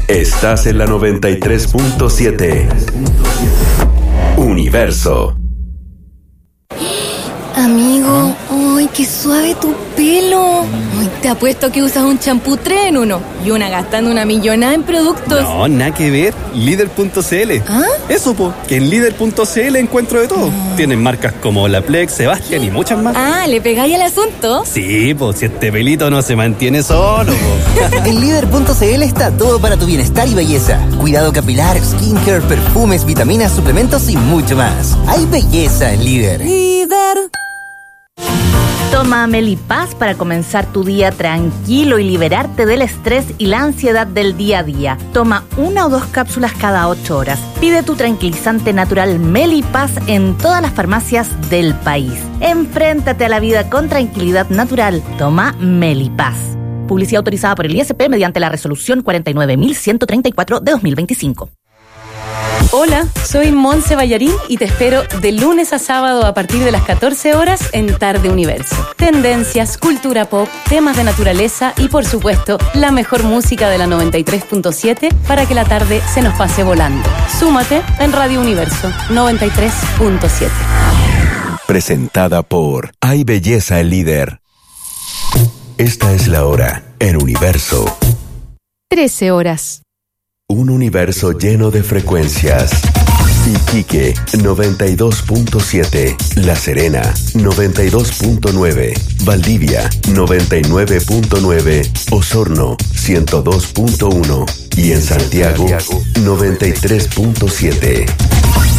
Estás en la 93.7. Universo. Amigo, ¡ay, qué suave tu pelo! Ay, te apuesto que usas un champú 3 en 1 y una gastando una millonada en productos. No, nada que ver. Líder.cl. ¿Ah? Eso, po, que en Líder.cl encuentro de todo. Tienen marcas como La Plex, Sebastián y muchas más. Ah, ¿le pegáis al asunto? Sí, pues si este pelito no se mantiene solo, po. En Líder.cl está todo para tu bienestar y belleza. Cuidado capilar, skincare, perfumes, vitaminas, suplementos y mucho más. Hay belleza en Líder. Líder. Toma Melipaz para comenzar tu día tranquilo y liberarte del estrés y la ansiedad del día a día. Toma 1 o 2 cápsulas cada 8 horas. Pide tu tranquilizante natural Melipaz en todas las farmacias del país. Enfréntate a la vida con tranquilidad natural. Toma Melipaz. Publicidad autorizada por el ISP mediante la resolución 49.134 de 2025. Hola, soy Monse Ballarín y te espero de lunes a sábado a partir de las 14 horas en Tarde Universo. Tendencias, cultura pop, temas de naturaleza y por supuesto la mejor música de la 93.7 para que la tarde se nos pase volando. Súmate en Radio Universo 93.7. Presentada por Hay Belleza el Líder. Esta es la hora en Universo. 13 horas. Un universo lleno de frecuencias. Iquique 92.7, La Serena 92.9, Valdivia 99.9, Osorno 102.1 y en Santiago 93.7.